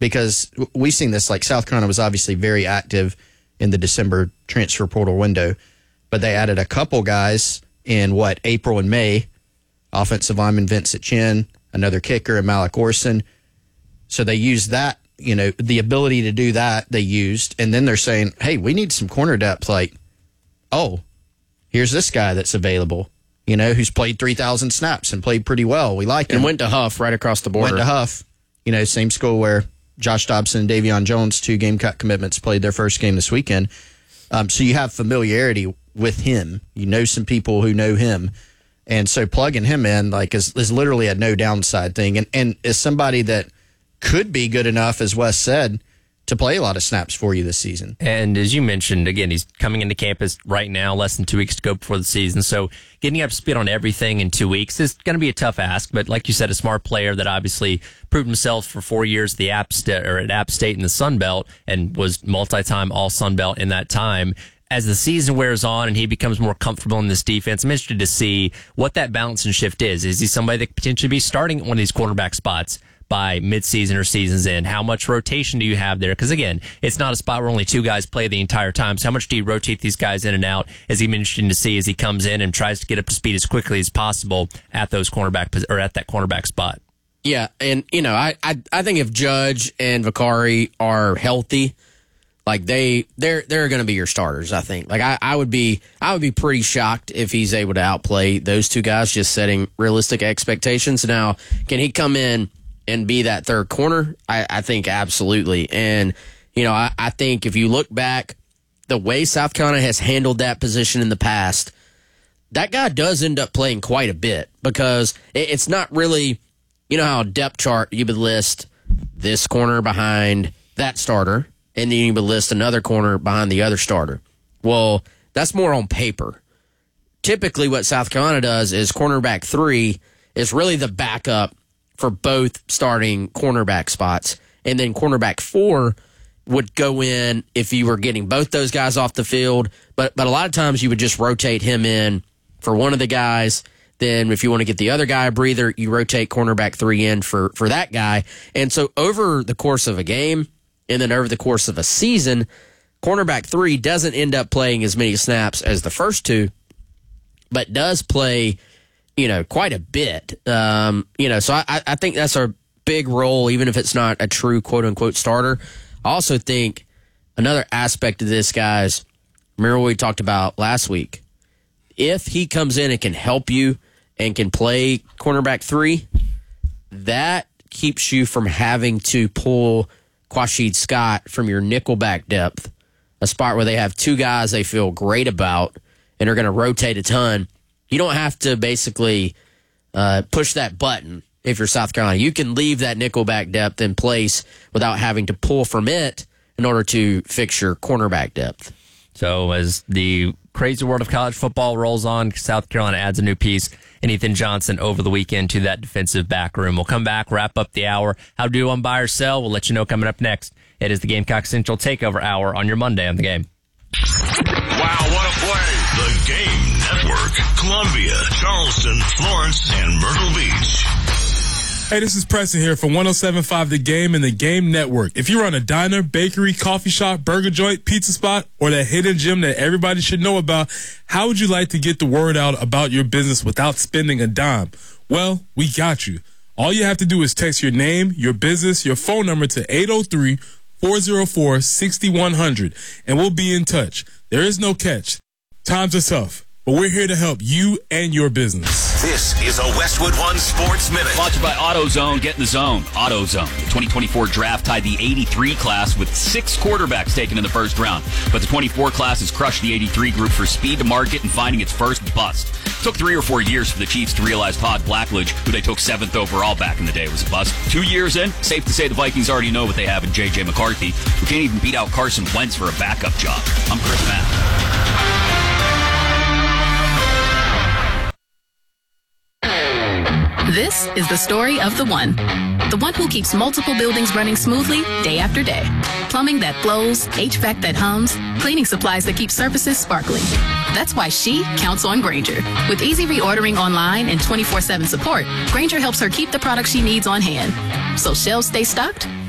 because we've seen this, like South Carolina was obviously very active in the December transfer portal window, but they added a couple guys in April and May, offensive lineman Vincent Chin, another kicker, and Malik Orson. So they used that, the ability to do that they used. And then they're saying, hey, we need some corner depth. Like, oh, here's this guy that's available, who's played 3,000 snaps and played pretty well. We like him. And went to Huff right across the border. Went to Huff, same school where Josh Dobson and Davion Jones, 2 Gamecock commitments, played their first game this weekend. So you have familiarity with him. You know some people who know him. And so plugging him in is literally a no downside thing. And is somebody that could be good enough, as Wes said, to play a lot of snaps for you this season. And as you mentioned, again, he's coming into campus right now, less than 2 weeks to go before the season. So getting up to speed on everything in 2 weeks is going to be a tough ask. But like you said, a smart player that obviously proved himself for 4 years at App State in the Sun Belt and was multi-time all Sun Belt in that time. As the season wears on and he becomes more comfortable in this defense, I'm interested to see what that balance and shift is. Is he somebody that could potentially be starting at one of these quarterback spots by midseason or season's end? How much rotation do you have there? Because again, it's not a spot where only 2 guys play the entire time. So how much do you rotate these guys in and out? Is he interesting to see as he comes in and tries to get up to speed as quickly as possible at those cornerback or at that cornerback spot? Yeah, and I think if Judge and Vicari are healthy, like they're going to be your starters. I think. Like I would be pretty shocked if he's able to outplay those 2 guys. Just setting realistic expectations. Now, can he come in and be that third corner? I think absolutely. And, I think if you look back, the way South Carolina has handled that position in the past, that guy does end up playing quite a bit because it's not really, how a depth chart you would list this corner behind that starter, and then you would list another corner behind the other starter. Well, that's more on paper. Typically what South Carolina does is cornerback 3 is really the backup for both starting cornerback spots. And then cornerback 4 would go in if you were getting both those guys off the field. But a lot of times you would just rotate him in for one of the guys. Then if you want to get the other guy a breather, you rotate cornerback 3 in for that guy. And so over the course of a game and then over the course of a season, cornerback 3 doesn't end up playing as many snaps as the first 2, but does play quite a bit. So I think that's a big role, even if it's not a true quote-unquote starter. I also think another aspect of this, guys, remember what we talked about last week. If he comes in and can help you and can play cornerback 3, that keeps you from having to pull Quashid Scott from your nickelback depth, a spot where they have 2 guys they feel great about and are going to rotate a ton. You don't have to basically push that button if you're South Carolina. You can leave that nickelback depth in place without having to pull from it in order to fix your cornerback depth. So as the crazy world of college football rolls on, South Carolina adds a new piece in Ethan Johnson over the weekend to that defensive back room. We'll come back, wrap up the hour. How to do on buy or sell, we'll let you know coming up next. It is the Gamecock Central Takeover Hour on your Monday on the Game. Wow, what a play! The Game Network, Columbia, Charleston, Florence, and Myrtle Beach. Hey, this is Preston here from 107.5 The Game and The Game Network. If you run a diner, bakery, coffee shop, burger joint, pizza spot, or that hidden gem that everybody should know about, how would you like to get the word out about your business without spending a dime? Well, we got you. All you have to do is text your name, your business, your phone number to 803-404-6100, and we'll be in touch. There is no catch. Times are tough, but we're here to help you and your business. This is a Westwood One Sports Minute. Sponsored by AutoZone. Get in the zone. AutoZone. The 2024 draft tied the 83 class with 6 quarterbacks taken in the first round. But the 24 class has crushed the 83 group for speed to market and finding its first bust. It took 3 or 4 years for the Chiefs to realize Todd Blackledge, who they took 7th overall back in the day, was a bust. 2 years in, safe to say the Vikings already know what they have in J.J. McCarthy, who can't even beat out Carson Wentz for a backup job. I'm Chris Mack. This is the story of the one who keeps multiple buildings running smoothly day after day. Plumbing that flows, HVAC that hums, cleaning supplies that keep surfaces sparkling. That's why she counts on Grainger. With easy reordering online and 24/7 support, Grainger helps her keep the products she needs on hand. So shelves stay stocked